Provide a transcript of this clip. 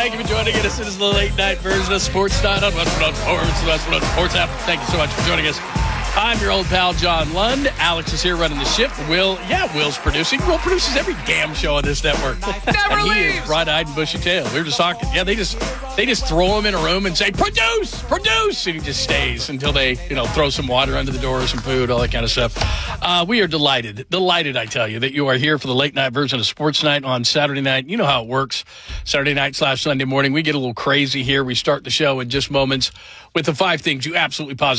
Thank you for joining us. It is the late night version of Sports Night on Westwood on Sports, the Westwood on Sports app. Thank you so much for joining us. I'm your old pal, John Lund. Alex is here running the ship. Will's producing. Will produces every damn show on this network. Never and he leaves. is bright-eyed and bushy-tailed. We were just talking. Yeah, they just throw him in a room and say, produce! And he just stays until they, throw some water under the door, some food, all that kind of stuff. We are delighted, I tell you, that you are here for the late night version of Sports Night on Saturday night. You know how it works. Saturday night/Sunday morning. We get a little crazy here. We start the show in just moments with the 5 things you absolutely positively